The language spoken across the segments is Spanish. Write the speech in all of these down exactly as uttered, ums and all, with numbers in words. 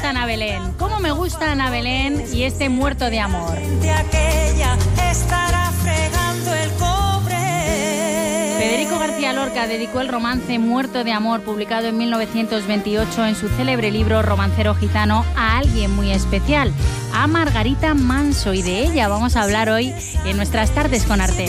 gusta Ana Belén? ¿Cómo me gusta Ana Belén y este Muerto de amor? Federico García Lorca dedicó el romance Muerto de amor, publicado en mil novecientos veintiocho en su célebre libro Romancero gitano, a alguien muy especial, a Margarita Manso, y de ella vamos a hablar hoy en nuestras tardes con Arte.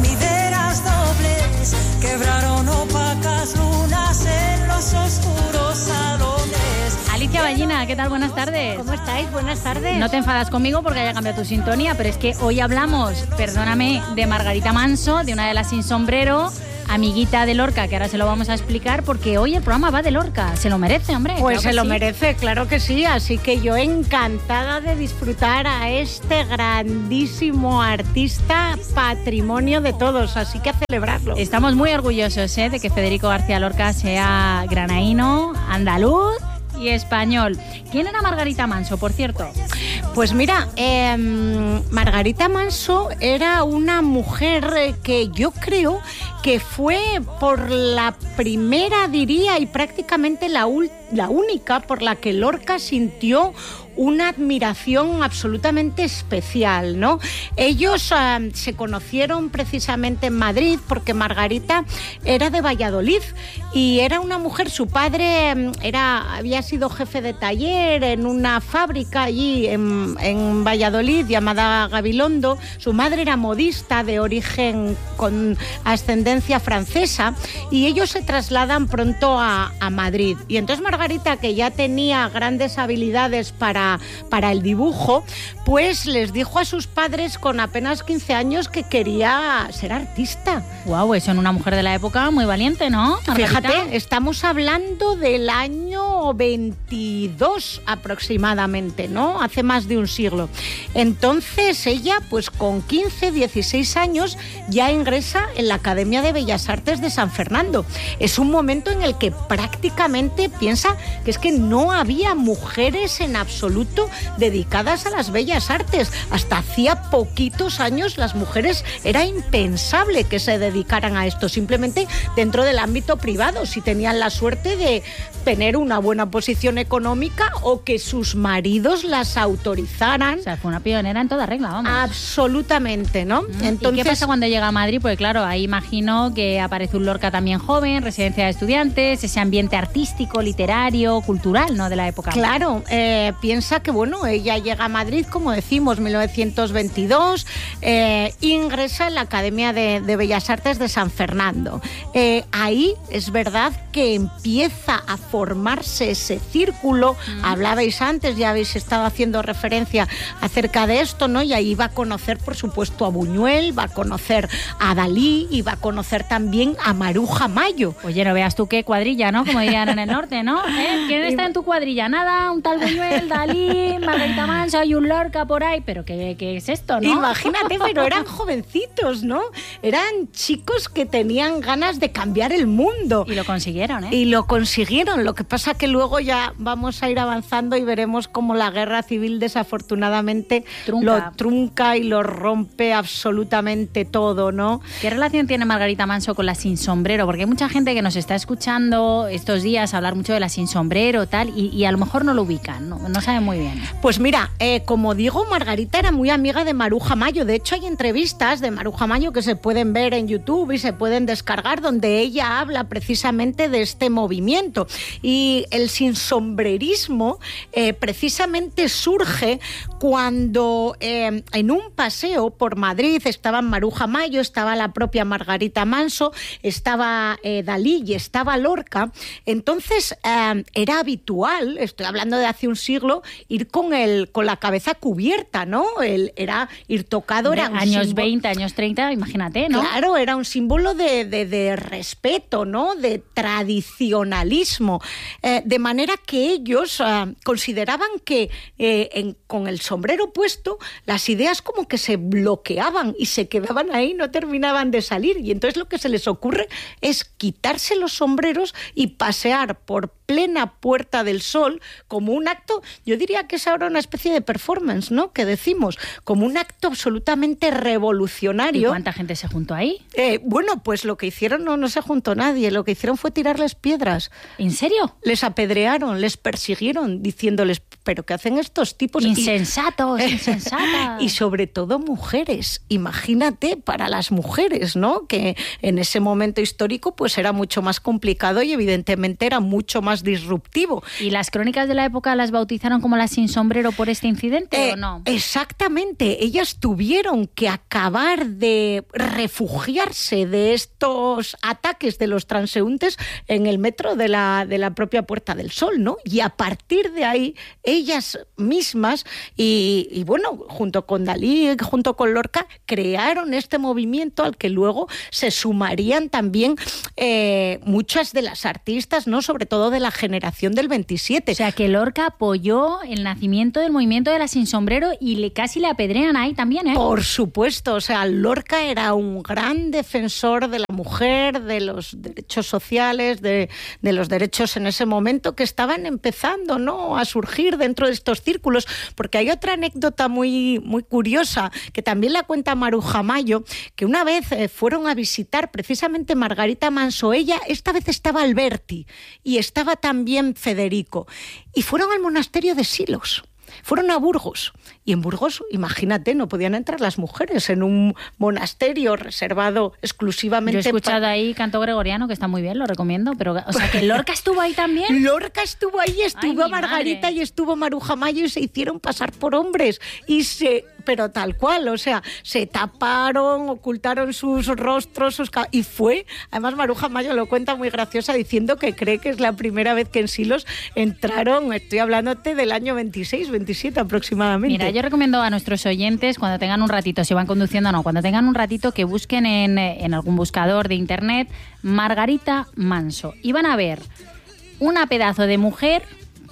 Quebraron opacas lunas en los oscuros salones. Alicia Ballina, ¿qué tal? Buenas tardes. ¿Cómo estáis? Buenas tardes. No te enfadas conmigo porque haya cambiado tu sintonía, pero es que hoy hablamos, perdóname, de Margarita Manso, de una de las sin sombrero, amiguita de Lorca, que ahora se lo vamos a explicar, porque hoy el programa va de Lorca. Se lo merece, hombre. Pues claro se que lo sí. merece, claro que sí. Así que yo encantada de disfrutar a este grandísimo artista, patrimonio de todos. Así que a celebrarlo. Estamos muy orgullosos, ¿eh?, de que Federico García Lorca sea granaíno, andaluz y español. ¿Quién era Margarita Manso, por cierto? Pues mira, eh, Margarita Manso era una mujer que yo creo que fue por la primera, diría, y prácticamente la, la única por la que Lorca sintió una admiración absolutamente especial, ¿no? Ellos uh, se conocieron precisamente en Madrid porque Margarita era de Valladolid y era una mujer, su padre era, había sido jefe de taller en una fábrica allí en, en Valladolid llamada Gabilondo. Su madre era modista de origen con ascendencia francesa y ellos se trasladan pronto a, a Madrid. Y entonces Margarita, que ya tenía grandes habilidades para para el dibujo, pues les dijo a sus padres con apenas quince años que quería ser artista. Guau, eso en una mujer de la época muy valiente, ¿no, Margarita? Fíjate, estamos hablando del año veintidós aproximadamente, ¿no? Hace más de un siglo. Entonces ella, pues con quince, dieciséis años, ya ingresa en la Academia de Bellas Artes de San Fernando. Es un momento en el que prácticamente piensa que es que no había mujeres en absoluto dedicadas a las bellas artes. Hasta hacía poquitos años las mujeres era impensable que se dedicaran a esto, simplemente dentro del ámbito privado, si tenían la suerte de tener una buena posición económica o que sus maridos las autorizaran. O sea, fue una pionera en toda regla, vamos. Absolutamente, ¿no? Mm. Entonces, ¿y qué pasa cuando llega a Madrid? Pues claro, ahí imagino que aparece un Lorca también joven, residencia de estudiantes, ese ambiente artístico, literario, cultural, ¿no?, de la época. Claro, eh, piensa que, bueno, ella llega a Madrid, como decimos, mil novecientos veintidós, eh, ingresa en la Academia de, de Bellas Artes de San Fernando. Eh, ahí es verdad que empieza a formarse ese círculo. Mm. Hablabais antes, ya habéis estado haciendo referencia acerca de esto, ¿no? Y ahí va a conocer, por supuesto, a Buñuel, va a conocer a Dalí y va a conocer también a Maruja Mayo. Oye, no veas tú qué cuadrilla, ¿no? Como dirían en el norte, ¿no? ¿Eh? ¿Quién está en tu cuadrilla? Nada, un tal Buñuel, Dalí, Margarita Manso y un Lorca por ahí. ¿Pero qué, qué es esto, no? Imagínate, pero eran jovencitos, ¿no? Eran chicos que tenían ganas de cambiar el mundo. Y lo consiguieron, ¿eh? Y lo consiguieron. Lo que pasa que luego ya vamos a ir avanzando y veremos cómo la guerra civil desafortunadamente trunca. lo trunca y lo rompe absolutamente todo, ¿no? ¿Qué relación tiene Margarita Manso con la sin sombrero? Porque hay mucha gente que nos está escuchando estos días hablar mucho de la sin sombrero, tal, y, y a lo mejor no lo ubican, no, no saben muy bien. Pues mira, eh, como digo, Margarita era muy amiga de Maruja Mayo. De hecho, hay entrevistas de Maruja Mayo que se pueden ver en YouTube y se pueden descargar, donde ella habla precisamente de este movimiento. Y el sinsombrarismo eh, precisamente surge cuando eh, en un paseo por Madrid estaban Maruja Mayo, estaba la propia Margarita Manso, estaba eh, Dalí y estaba Lorca. Entonces eh, era habitual, estoy hablando de hace un siglo, ir con el con la cabeza cubierta, ¿no? El, era ir tocado, era un años símbolo, veinte, años treinta, imagínate, ¿no? Claro, era un símbolo de, de, de respeto, ¿no? De tradicionalismo. Eh, de manera que ellos eh, consideraban que eh, en, con el sombrero puesto las ideas como que se bloqueaban y se quedaban ahí, no terminaban de salir. Y entonces lo que se les ocurre es quitarse los sombreros y pasear por plena Puerta del Sol como un acto, yo diría que es ahora una especie de performance, ¿no? Que decimos, como un acto absolutamente revolucionario. ¿Y cuánta gente se juntó ahí? Eh, bueno, pues lo que hicieron no, no se juntó nadie, lo que hicieron fue tirarles piedras. ¿En serio? Les apedrearon, les persiguieron, diciéndoles, ¿pero qué hacen estos tipos? Insensatos, y, insensatas. Y sobre todo mujeres. Imagínate para las mujeres, ¿no? Que en ese momento histórico pues era mucho más complicado y evidentemente era mucho más disruptivo. ¿Y las crónicas de la época las bautizaron como las sin sombrero por este incidente eh, o no? Exactamente. Ellas tuvieron que acabar de refugiarse de estos ataques de los transeúntes en el metro de la, de la propia Puerta del Sol, ¿no? Y a partir de ahí, ellas mismas, y, y bueno, junto con Dalí, junto con Lorca, crearon este movimiento al que luego se sumarían también eh, muchas de las artistas, ¿no? Sobre todo de la generación del veintisiete. O sea, que Lorca apoyó el nacimiento del movimiento de la sin sombrero y le, casi le apedrean ahí también, ¿eh? Por supuesto, o sea, Lorca era un gran defensor de la mujer, de los derechos sociales, de, de los derechos en ese momento que estaban empezando, ¿no?, a surgir dentro de estos círculos, porque hay otra anécdota muy, muy curiosa que también la cuenta Maruja Mayo, que una vez eh, fueron a visitar precisamente Margarita Manso. Ella, esta vez estaba Alberti y estaba también Federico, y fueron al monasterio de Silos. Fueron a Burgos, y en Burgos, imagínate, no podían entrar las mujeres en un monasterio reservado exclusivamente... Yo he escuchado para... ahí canto gregoriano, que está muy bien, lo recomiendo, pero, o sea, que Lorca estuvo ahí también. Lorca estuvo ahí, estuvo Ay, Margarita madre. Y estuvo Maruja Mayo, y se hicieron pasar por hombres, y se... pero tal cual, o sea, se taparon, ocultaron sus rostros, sus y fue, además Maruja Mayo lo cuenta muy graciosa diciendo que cree que es la primera vez que en Silos entraron, estoy hablándote del año veintiséis, veintisiete aproximadamente. Mira, yo recomiendo a nuestros oyentes, cuando tengan un ratito, si van conduciendo o no, cuando tengan un ratito, que busquen en, en algún buscador de internet Margarita Manso, y van a ver una pedazo de mujer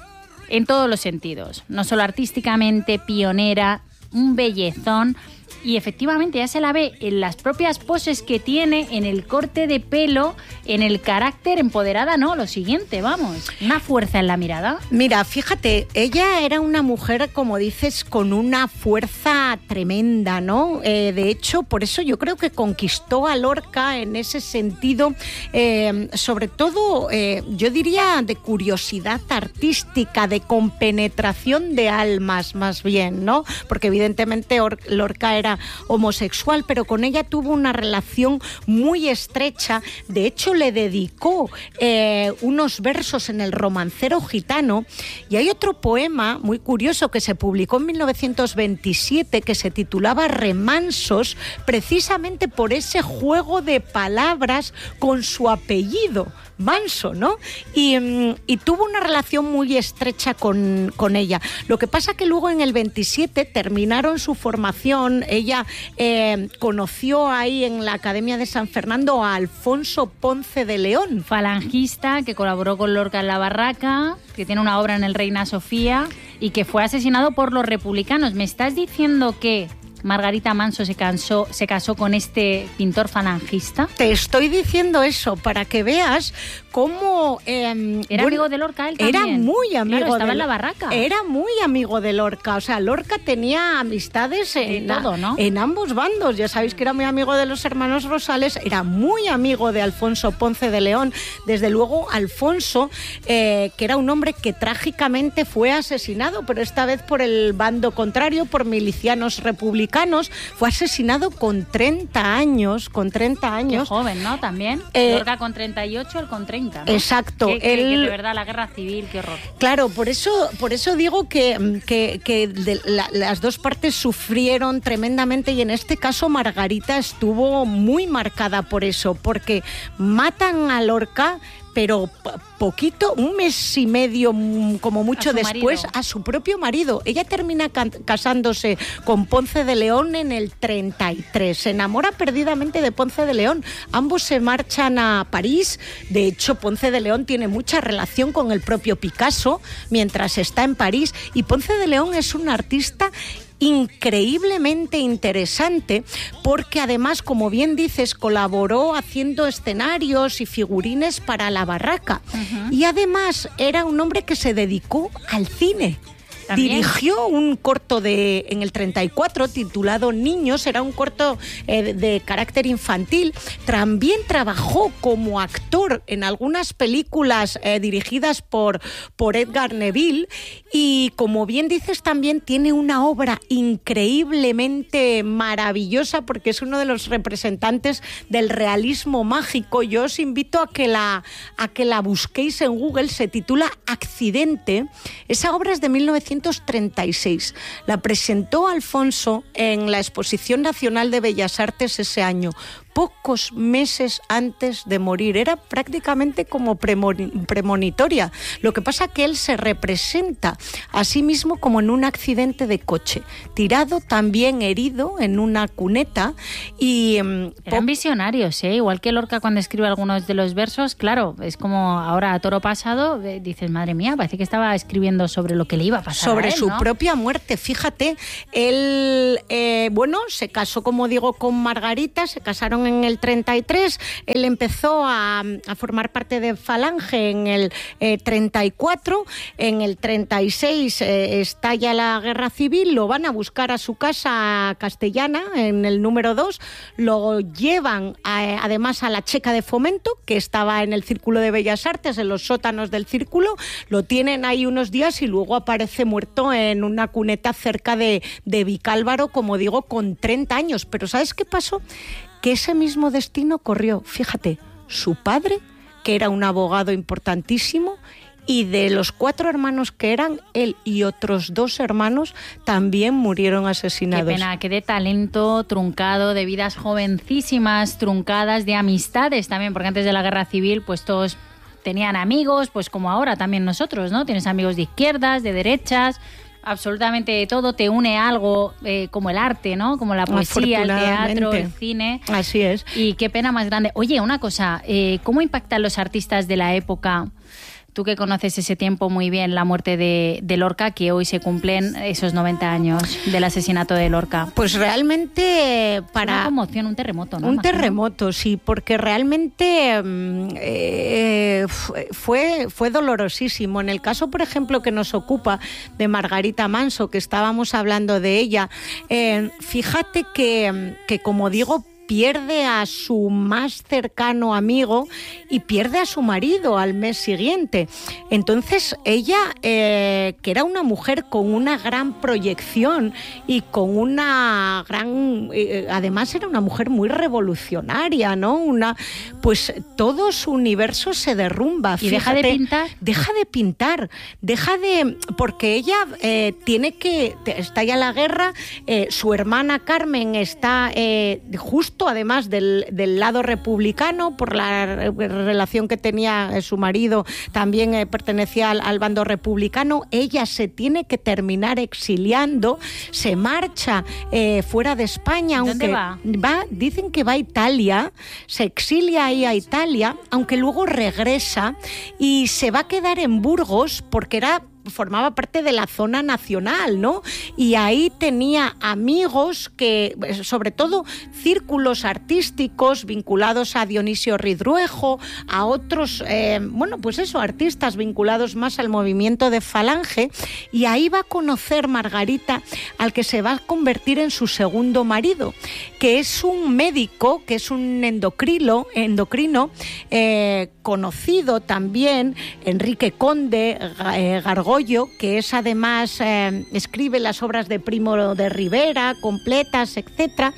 en todos los sentidos, no solo artísticamente, pionera, un bellezón, y efectivamente ya se la ve en las propias poses que tiene, en el corte de pelo, en el carácter, empoderada, no, lo siguiente, vamos, una fuerza en la mirada. Mira, fíjate, ella era una mujer, como dices, con una fuerza tremenda, ¿no? Eh, de hecho, por eso yo creo que conquistó a Lorca en ese sentido, eh, sobre todo, eh, yo diría, de curiosidad artística, de compenetración de almas, más bien, ¿no? Porque evidentemente Or- Lorca era homosexual, pero con ella tuvo una relación muy estrecha. De hecho, le dedicó eh, unos versos en el Romancero Gitano, y hay otro poema muy curioso que se publicó en mil novecientos veintisiete que se titulaba Remansos, precisamente por ese juego de palabras con su apellido Manso, ¿no? Y, y tuvo una relación muy estrecha con, con ella. Lo que pasa que luego en el veintisiete terminaron su formación. Ella eh, conoció ahí en la Academia de San Fernando a Alfonso Ponce de León. Falangista, que colaboró con Lorca en La Barraca, que tiene una obra en el Reina Sofía y que fue asesinado por los republicanos. ¿Me estás diciendo que Margarita Manso se, cansó, se casó con este pintor falangista? Te estoy diciendo eso para que veas cómo... Eh, ¿Era bueno, amigo de Lorca él también? Era muy amigo claro, estaba de en La Barraca. Era muy amigo de Lorca. O sea, Lorca tenía amistades en, de todo, ¿no? en ambos bandos. Ya sabéis que era muy amigo de los hermanos Rosales, era muy amigo de Alfonso Ponce de León. Desde luego, Alfonso, eh, que era un hombre que trágicamente fue asesinado, pero esta vez por el bando contrario, por milicianos republicanos, fue asesinado con treinta años, con treinta años. Qué joven, ¿no? También. Eh, Lorca con treinta y ocho, él con treinta, ¿no? Exacto. Que, que, él... que de verdad, la guerra civil, qué horror. Claro, por eso, por eso digo que, que, que de la, las dos partes sufrieron tremendamente, y en este caso Margarita estuvo muy marcada por eso, porque matan a Lorca, pero poquito, un mes y medio como mucho después, marido. A su propio marido. Ella termina ca- casándose con Ponce de León en el treinta y tres. Se enamora perdidamente de Ponce de León. Ambos se marchan a París. De hecho, Ponce de León tiene mucha relación con el propio Picasso mientras está en París. Y Ponce de León es un artista increíblemente interesante, porque además, como bien dices, colaboró haciendo escenarios y figurines para La Barraca. Uh-huh. Y además era un hombre que se dedicó al cine. ¿También? Dirigió un corto de en el treinta y cuatro titulado Niños, era un corto eh, de, de carácter infantil. También trabajó como actor en algunas películas eh, dirigidas por, por Edgar Neville, y como bien dices, también tiene una obra increíblemente maravillosa porque es uno de los representantes del realismo mágico. Yo os invito a que la, a que la busquéis en Google. Se titula Accidente. Esa obra es de mil novecientos treinta y seis. La presentó Alfonso en la Exposición Nacional de Bellas Artes ese año, pocos meses antes de morir. Era prácticamente como premonitoria. Lo que pasa que él se representa a sí mismo como en un accidente de coche, tirado, también herido, en una cuneta. Y eran visionarios, ¿eh? Igual que Lorca cuando escribe algunos de los versos, claro, es como ahora a toro pasado, eh, dices, madre mía, parece que estaba escribiendo sobre lo que le iba a pasar sobre a él, su ¿no? propia muerte. Fíjate, él, eh, bueno, se casó, como digo, con Margarita, se casaron en el treinta y tres, él empezó a, a formar parte de Falange en el eh, treinta y cuatro, en el treinta y seis eh, estalla la guerra civil, lo van a buscar a su casa castellana, en el número dos, lo llevan a, además a la Checa de Fomento, que estaba en el Círculo de Bellas Artes, en los sótanos del Círculo, lo tienen ahí unos días y luego aparece muerto en una cuneta cerca de, de Vicálvaro, como digo, con treinta años. Pero ¿sabes qué pasó? Que ese mismo destino corrió, fíjate, su padre, que era un abogado importantísimo, y de los cuatro hermanos que eran, él y otros dos hermanos también murieron asesinados. Qué pena, que de talento truncado, de vidas jovencísimas truncadas, de amistades también, porque antes de la guerra civil pues todos tenían amigos, pues como ahora también nosotros, ¿no? Tienes amigos de izquierdas, de derechas, absolutamente todo, te une algo eh, como el arte, ¿no? Como la poesía, el teatro, el cine. Así es. Y qué pena más grande. Oye, una cosa, eh, ¿cómo impactan los artistas de la época? Tú que conoces ese tiempo muy bien, la muerte de, de Lorca, que hoy se cumplen esos noventa años del asesinato de Lorca. Pues realmente para... Una conmoción, un terremoto, ¿no? Un Imagino. terremoto, sí, porque realmente eh, fue, fue dolorosísimo. En el caso, por ejemplo, que nos ocupa de Margarita Manso, que estábamos hablando de ella, eh, fíjate que, que, como digo, pierde a su más cercano amigo y pierde a su marido al mes siguiente. Entonces ella, eh, que era una mujer con una gran proyección y con una gran... Eh, además era una mujer muy revolucionaria, ¿no? Una, pues todo su universo se derrumba. ¿Y Fíjate, deja de pintar? Deja de pintar, deja de... Porque ella eh, tiene que... Está ya la guerra, eh, su hermana Carmen está eh, justo además del, del lado republicano, por la relación que tenía eh, su marido, también eh, pertenecía al, al bando republicano. Ella se tiene que terminar exiliando, se marcha eh, fuera de España. ¿Dónde aunque va? va? Dicen que va a Italia, se exilia ahí a Italia, aunque luego regresa y se va a quedar en Burgos porque era... formaba parte de la zona nacional, ¿no? Y ahí tenía amigos que, sobre todo, círculos artísticos vinculados a Dionisio Ridruejo, a otros, eh, bueno, pues eso, artistas vinculados más al movimiento de Falange, y ahí va a conocer Margarita al que se va a convertir en su segundo marido, que es un médico, que es un endocrino, endocrino eh, conocido también, Enrique Conde eh, Gargollo, que es además, eh, escribe las obras de Primo de Rivera, completas, etcétera,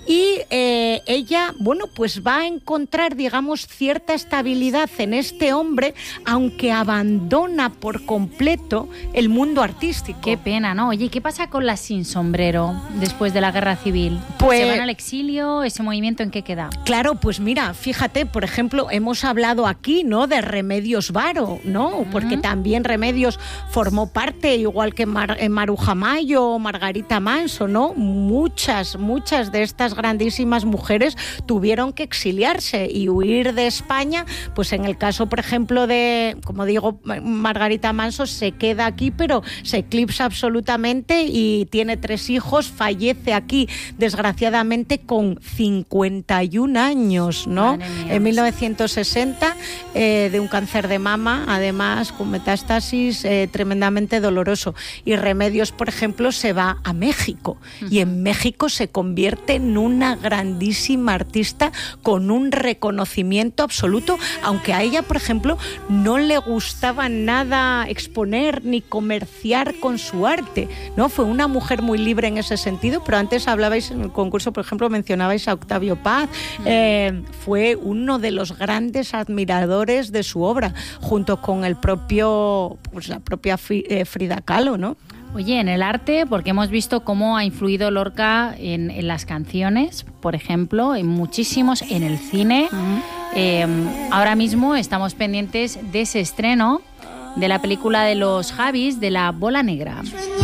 y eh, ella, bueno, pues va a encontrar, digamos, cierta estabilidad en este hombre, aunque abandona por completo el mundo artístico. Qué pena, ¿no? Oye, ¿qué pasa con las sin sombrero después de la guerra civil? Pues, ¿se van al exilio? ¿Ese movimiento en qué queda? Claro, pues mira, fíjate, por ejemplo, hemos hablado aquí, ¿no?, de Remedios Varo, ¿no? Porque uh-huh. también Remedios formó parte, igual que Mar, eh, Maruja Mayo o Margarita Manso, ¿no? Muchas, muchas de estas grandísimas mujeres tuvieron que exiliarse y huir de España. Pues en el caso, por ejemplo, de, como digo, Margarita Manso se queda aquí, pero se eclipsa absolutamente y tiene tres hijos, fallece aquí, desgraciadamente, con cincuenta y un años, ¿no? En mil novecientos sesenta, eh, de un cáncer de mama, además, con metástasis, eh, tremendamente doloroso. Y Remedios, por ejemplo, se va a México uh-huh. y en México se convierte en una grandísima artista con un reconocimiento absoluto, aunque a ella, por ejemplo, no le gustaba nada exponer ni comerciar con su arte, ¿no? Fue una mujer muy libre en ese sentido, pero antes hablabais en el concurso, por ejemplo, mencionabais a Octavio Paz, uh-huh. eh, fue uno de los grandes admiradores de su obra, junto con el propio, pues la propia Frida Kahlo, ¿no? Oye, en el arte, porque hemos visto cómo ha influido Lorca en, en las canciones, por ejemplo, en muchísimos, en el cine. Uh-huh. Eh, ahora mismo estamos pendientes de ese estreno de la película de los Javis, de La Bola Negra.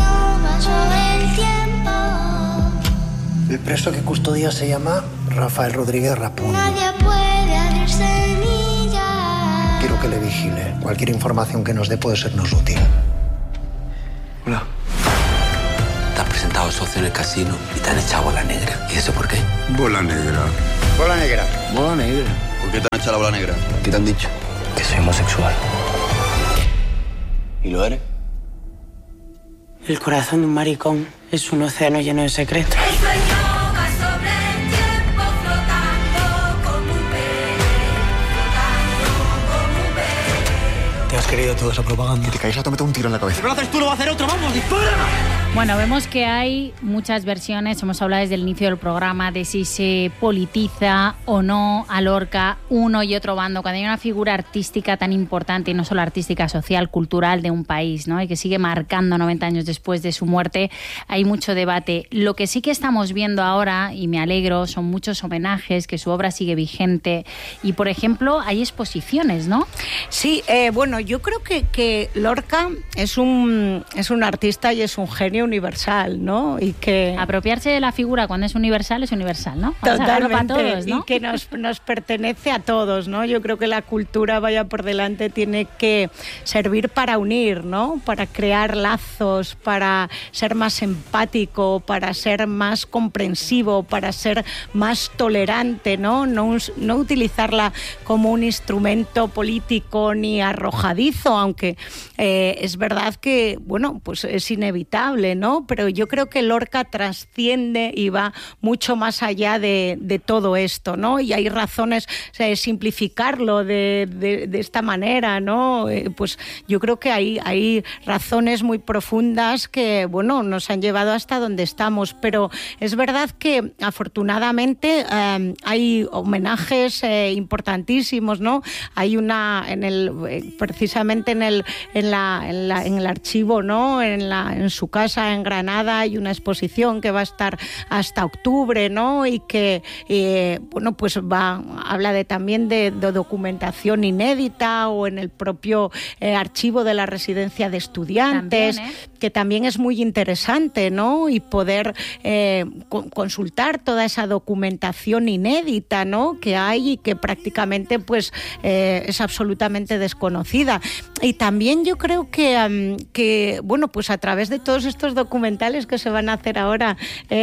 El preso que custodia se llama Rafael Rodríguez Rapón. Nadie puede abrirse semilla. Quiero que le vigile. Cualquier información que nos dé puede sernos útil. Hola. Te has presentado socio en el casino y te han echado bola negra. ¿Y eso por qué? Bola negra. Bola negra. Bola negra. ¿Por qué te han echado la bola negra? ¿Qué te han dicho? Que soy homosexual. ¿Y lo eres? El corazón de un maricón es un océano lleno de secretos. El sueño va sobre el tiempo flotando como un pez, flotando como un pez. Te has creído toda esa propaganda. Que te caes a te meto un tiro en la cabeza. Si no lo haces tú, lo va a hacer otro. ¡Vamos, dispara! Bueno, vemos que hay muchas versiones, hemos hablado desde el inicio del programa de si se politiza o no a Lorca uno y otro bando, cuando hay una figura artística tan importante, y no solo artística, social, cultural de un país, ¿no? Y que sigue marcando noventa años después de su muerte, hay mucho debate. Lo que sí que estamos viendo ahora, y me alegro, son muchos homenajes, que su obra sigue vigente, y por ejemplo hay exposiciones, ¿no? Sí, eh, bueno, yo creo que, que Lorca es un, es un artista y es un genio universal, ¿no? Y que apropiarse de la figura cuando es universal es universal, ¿no? Vamos totalmente, a para todos, ¿no? Y que nos, nos pertenece a todos, ¿no? Yo creo que la cultura, vaya por delante, tiene que servir para unir, ¿no? Para crear lazos, para ser más empático, para ser más comprensivo, para ser más tolerante, ¿no? No, no utilizarla como un instrumento político ni arrojadizo, aunque eh, es verdad que, bueno, pues es inevitable, ¿no? Pero yo creo que Lorca trasciende y va mucho más allá de, de todo esto, ¿no? Y hay razones de simplificarlo de, de, de esta manera, ¿no? Eh, pues yo creo que hay, hay razones muy profundas que, bueno, nos han llevado hasta donde estamos, pero es verdad que afortunadamente eh, hay homenajes eh, importantísimos, ¿no? Hay una, en el, eh, precisamente en el, en la, en la, en el archivo, ¿no? En la, en su casa en Granada hay una exposición que va a estar hasta octubre, ¿no? Y que, eh, bueno, pues va, habla de, también de, de documentación inédita, o en el propio eh, archivo de la residencia de estudiantes, también, ¿eh? Que también es muy interesante, ¿no? Y poder eh, co- consultar toda esa documentación inédita, ¿no? Que hay y que prácticamente pues eh, es absolutamente desconocida. Y también yo creo que, um, que, bueno, pues a través de todos estos documentales que se van a hacer ahora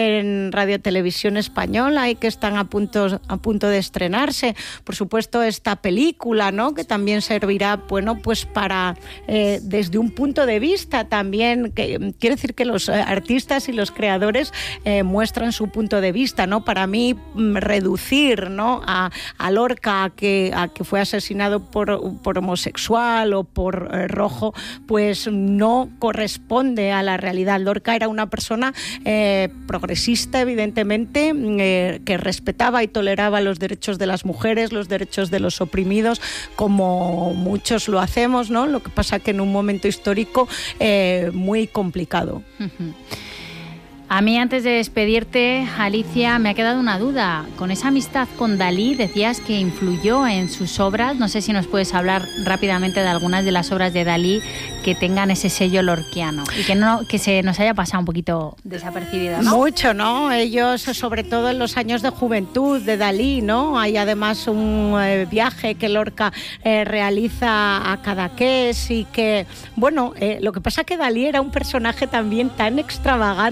en Radio Televisión Española y que están a punto, a punto de estrenarse, por supuesto esta película, ¿no? Que también servirá, bueno, pues para eh, desde un punto de vista también, que quiere decir que los artistas y los creadores eh, muestran su punto de vista, ¿no? Para mí reducir, ¿no? a, a Lorca a que, a que fue asesinado por, por homosexual o por eh, rojo, pues no corresponde a la realidad. Lorca era una persona eh, progresista, evidentemente, eh, que respetaba y toleraba los derechos de las mujeres, los derechos de los oprimidos, como muchos lo hacemos, ¿no? Lo que pasa que en un momento histórico eh, muy complicado. Uh-huh. A mí, antes de despedirte, Alicia, me ha quedado una duda. Con esa amistad con Dalí, decías que influyó en sus obras. No sé si nos puedes hablar rápidamente de algunas de las obras de Dalí que tengan ese sello lorquiano y que no que se nos haya pasado un poquito desapercibido, ¿no? Mucho, ¿no? Ellos, sobre todo en los años de juventud de Dalí, ¿no? Hay además un eh, viaje que Lorca eh, realiza a Cadaqués y que, bueno, eh, lo que pasa que Dalí era un personaje también tan extravagante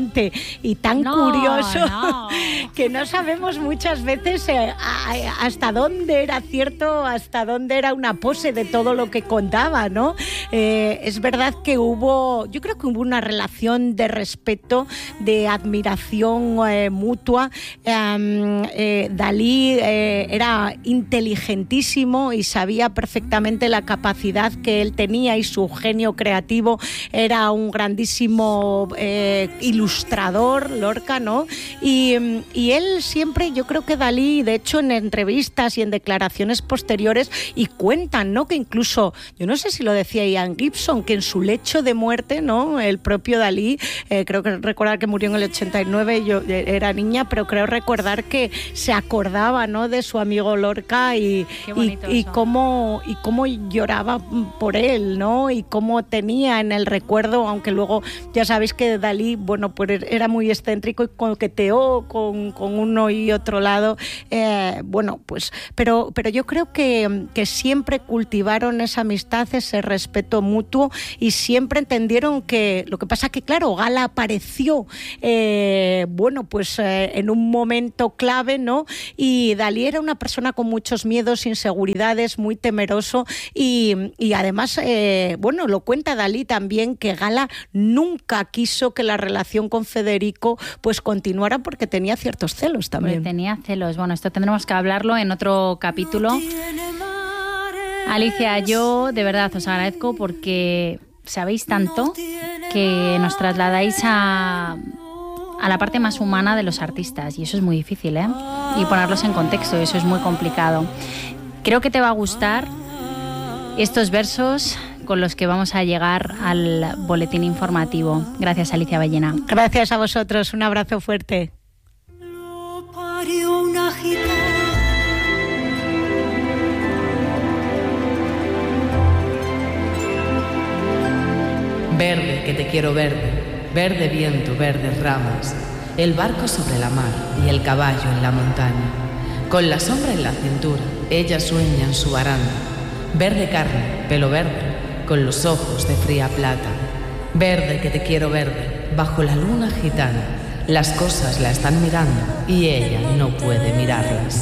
y tan No, curioso no. que no sabemos muchas veces eh, a- a- hasta dónde era cierto, hasta dónde era una pose de todo lo que contaba, ¿no? Eh, es verdad que hubo, yo creo que hubo una relación de respeto, de admiración eh, mutua. Eh, eh, Dalí eh, era inteligentísimo y sabía perfectamente la capacidad que él tenía, y su genio creativo. Era un grandísimo eh, ilustrador, Lorca, ¿no? Y, y él siempre, yo creo que Dalí, de hecho en entrevistas y en declaraciones posteriores, y cuentan, ¿no?, que incluso, yo no sé si lo decía Ian Gibson, que en su lecho de muerte, ¿no?, el propio Dalí, eh, creo que recordar que murió en el ochenta y nueve, yo era niña, pero creo recordar que se acordaba, ¿no?, de su amigo Lorca y, Qué y, bonito y eso. cómo y cómo lloraba por él, ¿no?, y cómo tenía en el recuerdo, aunque luego ya sabéis que Dalí, bueno, pues era muy excéntrico y coqueteó con, con uno y otro lado, eh, bueno, pues, pero, pero yo creo que, que siempre cultivaron esa amistad, ese respeto mutuo, y siempre entendieron que, lo que pasa que, claro, Gala apareció, eh, bueno, pues eh, en un momento clave, ¿no?, y Dalí era una persona con muchos miedos, inseguridades, muy temeroso, y, y además, eh, bueno, lo cuenta Dalí también, que Gala nunca quiso que la relación con Federico pues continuara, porque tenía ciertos celos Porque también. tenía celos. Bueno, esto tendremos que hablarlo en otro capítulo. Alicia, yo de verdad os agradezco porque sabéis tanto que nos trasladáis a, a la parte más humana de los artistas, y eso es muy difícil, ¿eh? Y ponerlos en contexto, eso es muy complicado. Creo que te va a gustar estos versos con los que vamos a llegar al boletín informativo. Gracias, Alicia Ballena. Gracias a vosotros, un abrazo fuerte. Parió una gitana. Verde, que te quiero verde, verde viento, verdes ramas, el barco sobre la mar y el caballo en la montaña. Con la sombra en la cintura, ella sueña en su baranda. Verde carne, pelo verde, con los ojos de fría plata. Verde, que te quiero verde, bajo la luna gitana. Las cosas la están mirando y ella no puede mirarlas.